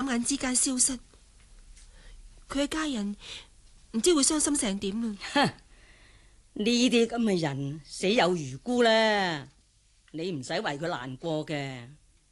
眼之間消失，佢嘅家人唔知會傷心成點啊！ 呢啲咁嘅人死有餘辜啦，你唔使為佢難過嘅。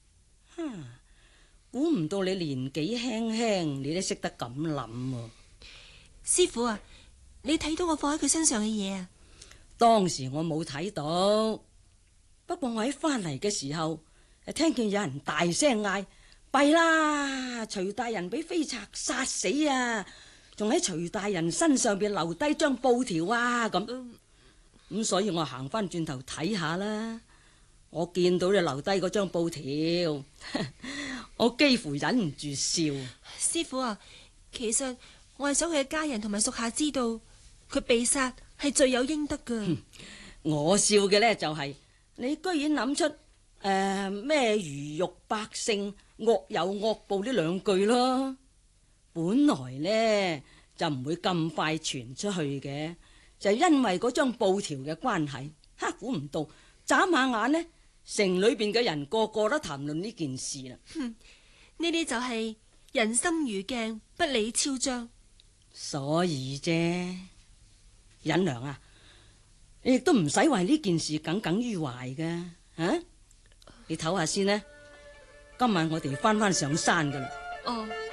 估唔到你年紀輕輕，你都識得咁諗喎。 師傅啊，你睇到我放喺佢身上嘅嘢啊？ 當時我冇睇到，不過我喺翻嚟嘅時候，聽見有人大聲嗌：弊啦！徐大人俾飛賊殺死啊！仲喺徐大人身上邊留低張布條啊！咁所以我行翻轉頭睇下啦。我見到你留低嗰張布條，我幾乎忍唔住笑。 師傅啊，其實我係想佢嘅家人同埋屬下知道，佢被殺係罪有應得噶。 我笑嘅呢，就係你居然諗出咩魚肉百姓惡有惡報呢兩句咯。本來呢，就唔會咁快傳出去嘅，就因為嗰張布條嘅關係。估唔到眨下眼呢，城裏邊嘅人個個都談論呢件事啦。 呢啲就係人心如鏡，不理昭彰。 所以啫，忍娘啊，你亦都唔使為呢件事耿耿於懷嘅。你唞下先啦，今晚我哋翻上山噶啦。 哦。